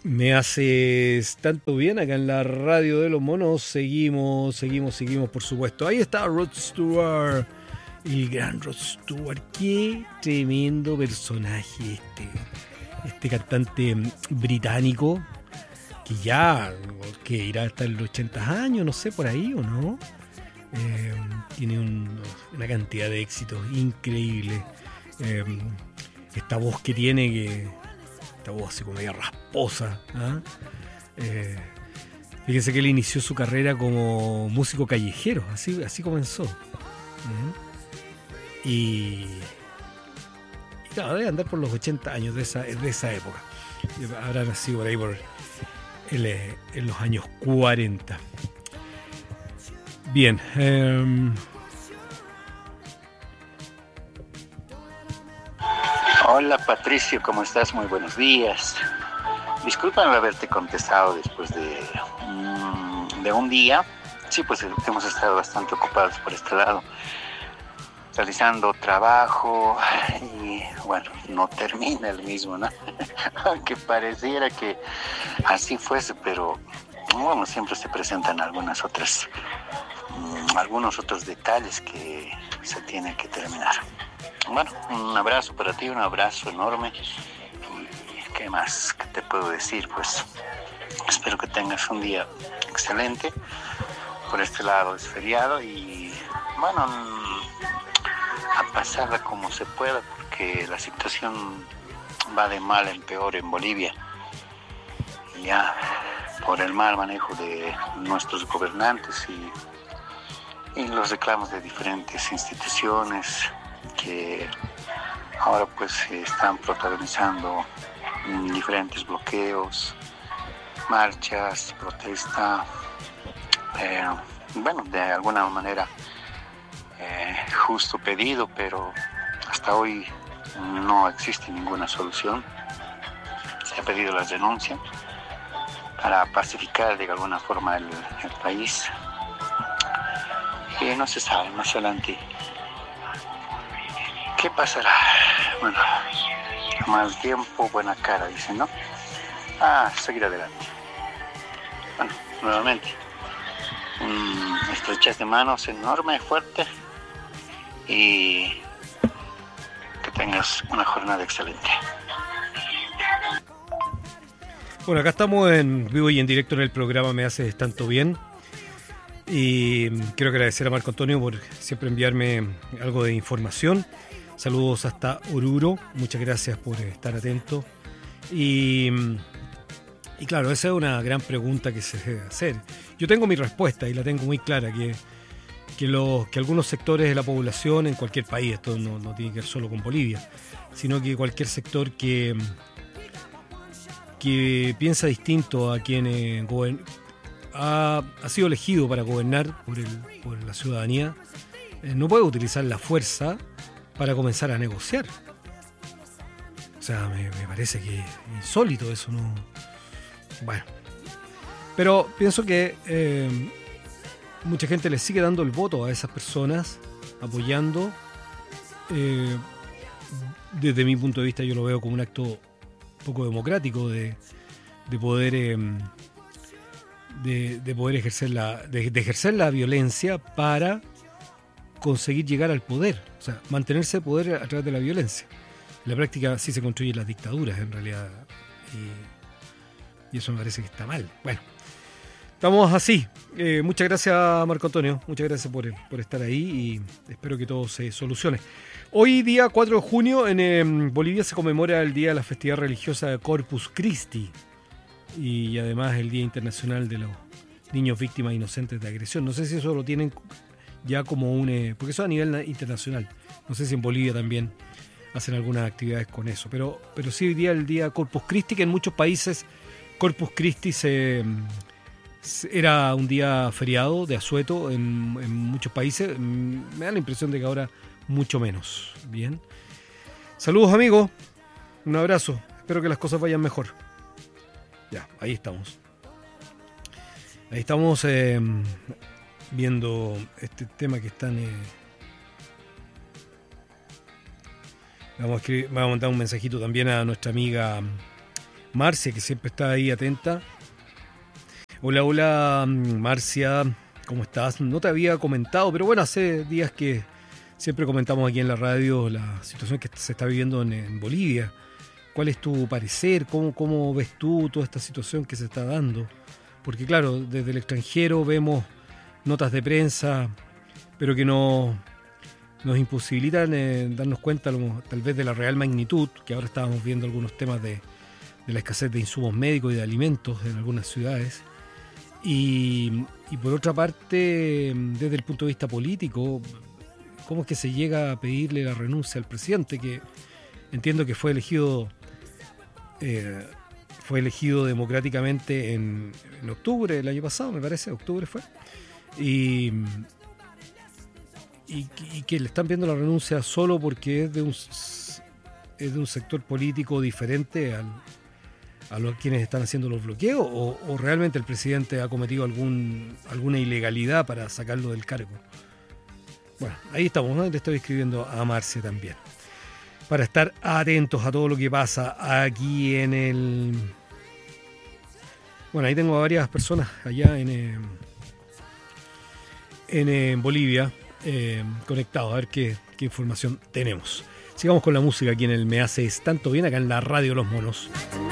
Me haces tanto bien acá en la radio de los monos. Seguimos, por supuesto. Ahí está Rod Stewart, el gran Rod Stewart. Qué tremendo personaje este cantante británico que irá hasta los 80 años, no sé, por ahí o no. Tiene una cantidad de éxitos increíble. Esta voz que tiene, esta voz así como media rasposa, ¿ah? Fíjense que él inició su carrera como músico callejero, así comenzó. Y claro, debe andar por los 80 años de esa época. Habrá nacido por ahí en los años 40. Bien. Hola Patricio, ¿cómo estás? Muy buenos días. Discúlpame haberte contestado después de un día. Sí, pues hemos estado bastante ocupados por este lado, realizando trabajo y bueno, no termina el mismo, ¿no? Aunque pareciera que así fuese, pero bueno, siempre se presentan algunos otros detalles que se tienen que terminar. Bueno, un abrazo para ti, un abrazo enorme. ¿Y qué más? ¿Qué te puedo decir? Pues espero que tengas un día excelente. Por este lado es feriado y bueno, a pasarla como se pueda, porque la situación va de mal en peor en Bolivia. Y ya por el mal manejo de nuestros gobernantes y los reclamos de diferentes instituciones que ahora pues están protagonizando diferentes bloqueos, marchas, protesta, bueno, de alguna manera justo pedido, pero hasta hoy no existe ninguna solución. Se ha pedido la renuncia para pacificar de alguna forma el país y no se sabe más adelante qué pasará. Bueno, mal tiempo, buena cara, dicen, ¿no? Seguir adelante. Bueno, nuevamente, estrechas de manos enorme, fuerte, y que tengas una jornada excelente. Bueno, acá estamos en vivo y en directo en el programa Me Haces Tanto Bien. Y quiero agradecer a Marco Antonio por siempre enviarme algo de información. Saludos hasta Oruro, muchas gracias por estar atento. Y claro, esa es una gran pregunta que se debe hacer. Yo tengo mi respuesta y la tengo muy clara, que algunos sectores de la población en cualquier país, esto no tiene que ver solo con Bolivia, sino que cualquier sector que piensa distinto a quien ha sido elegido para gobernar por la ciudadanía, no puede utilizar la fuerza para comenzar a negociar. O sea, me parece que es insólito eso, ¿no? Bueno, pero pienso que mucha gente le sigue dando el voto a esas personas, apoyando. Desde mi punto de vista yo lo veo como un acto poco democrático de poder ejercer la violencia para conseguir llegar al poder, o sea, mantenerse de poder a través de la violencia. En la práctica sí se construyen las dictaduras en realidad, y eso me parece que está mal. Bueno, estamos así. Muchas gracias, Marco Antonio, muchas gracias por estar ahí y espero que todo se solucione. Hoy día 4 de junio en Bolivia se conmemora el día de la festividad religiosa de Corpus Christi y además el Día Internacional de los Niños Víctimas Inocentes de Agresión. No sé si eso lo tienen ya como porque eso a nivel internacional. No sé si en Bolivia también hacen algunas actividades con eso. Pero sí, hoy día el día Corpus Christi, que en muchos países Corpus Christi era un día feriado de asueto en muchos países. Me da la impresión de que ahora mucho menos. Bien. Saludos, amigos. Un abrazo. Espero que las cosas vayan mejor. Ya, ahí estamos. Ahí estamos viendo este tema que están... Vamos a mandar un mensajito también a nuestra amiga Marcia, que siempre está ahí atenta. Hola, hola, Marcia, ¿cómo estás? No te había comentado, pero bueno, hace días que siempre comentamos aquí en la radio la situación que se está viviendo en Bolivia. ¿Cuál es tu parecer? ¿Cómo ves tú toda esta situación que se está dando? Porque claro, desde el extranjero vemos notas de prensa, pero que nos imposibilitan darnos cuenta tal vez de la real magnitud, que ahora estábamos viendo algunos temas de la escasez de insumos médicos y de alimentos en algunas ciudades. Y por otra parte, desde el punto de vista político, ¿cómo es que se llega a pedirle la renuncia al presidente? Que entiendo que fue elegido democráticamente en octubre del año pasado, me parece, octubre fue. Y que le están pidiendo la renuncia solo porque es de un sector político diferente a los quienes están haciendo los bloqueos, o realmente el presidente ha cometido alguna ilegalidad para sacarlo del cargo. Bueno, ahí estamos, ¿no? Le estoy escribiendo a Marcia también, para estar atentos a todo lo que pasa aquí en el... Bueno, ahí tengo a varias personas allá en Bolivia conectados, a ver qué información tenemos. Sigamos con la música aquí en el Me Haces Tanto Bien, acá en la Radio Los Monos.